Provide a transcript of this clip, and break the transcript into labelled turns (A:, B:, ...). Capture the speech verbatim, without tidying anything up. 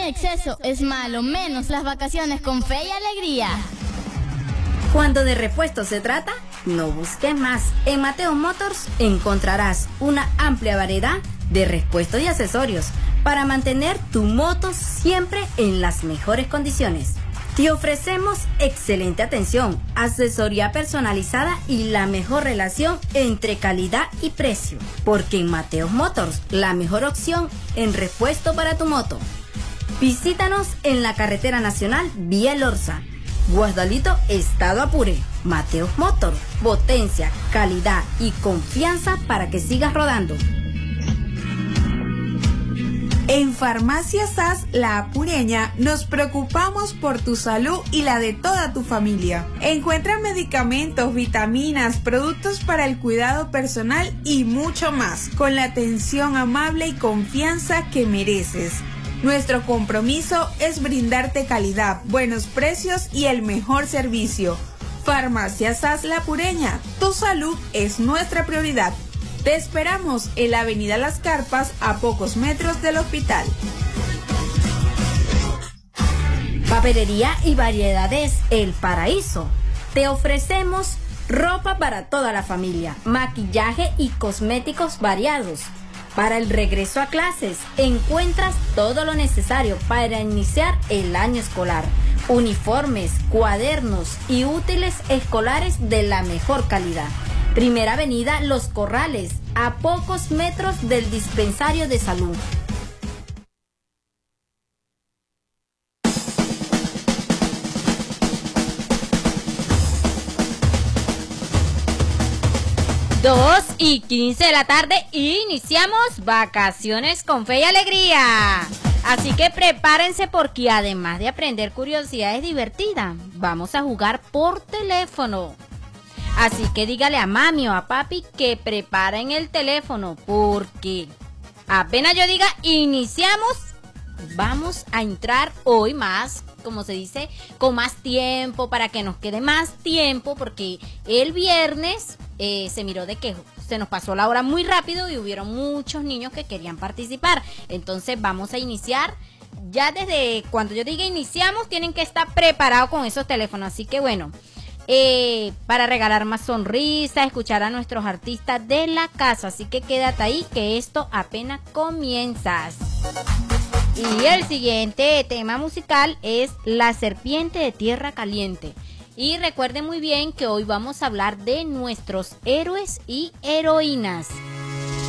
A: exceso es malo, menos las vacaciones con fe y alegría.
B: Cuando de repuesto se trata, no busques más. En Mateo Motors encontrarás una amplia variedad de repuestos y accesorios para mantener tu moto siempre en las mejores condiciones. Te ofrecemos excelente atención, asesoría personalizada y la mejor relación entre calidad y precio. Porque en Mateo Motors, la mejor opción en repuesto para tu moto. Visítanos en la carretera nacional Vía El Orza, Guasdualito, Estado Apure. Mateos Motor, potencia, calidad y confianza para que sigas rodando.
C: En Farmacia S A S La Apureña nos preocupamos por tu salud y la de toda tu familia. Encuentra medicamentos, vitaminas, productos para el cuidado personal y mucho más, con la atención amable y confianza que mereces. Nuestro compromiso es brindarte calidad, buenos precios y el mejor servicio. Farmacia S A S La Apureña, tu salud es nuestra prioridad. Te esperamos en la avenida Las Carpas, a pocos metros del hospital.
B: Papelería y variedades El Paraíso. Te ofrecemos ropa para toda la familia, maquillaje y cosméticos variados. Para el regreso a clases, encuentras todo lo necesario para iniciar el año escolar. Uniformes, cuadernos y útiles escolares de la mejor calidad. Primera Avenida Los Corrales, a pocos metros del dispensario de salud.
D: dos y quince de la tarde y iniciamos Vacaciones con Fe y Alegría. Así que prepárense porque además de aprender curiosidades divertidas, vamos a jugar por teléfono. Así que dígale a mami o a papi que preparen el teléfono porque apenas yo diga iniciamos, vamos a entrar hoy más, como se dice, con más tiempo para que nos quede más tiempo porque el viernes eh, se miró de que se nos pasó la hora muy rápido y hubieron muchos niños que querían participar. Entonces vamos a iniciar. Ya desde cuando yo diga iniciamos tienen que estar preparados con esos teléfonos. Así que bueno, eh, para regalar más sonrisas, escuchar a nuestros artistas de la casa. Así que quédate ahí que esto apenas comienza. Y el siguiente tema musical es La Serpiente de Tierra Caliente. Y recuerden muy bien que hoy vamos a hablar de nuestros héroes y heroínas.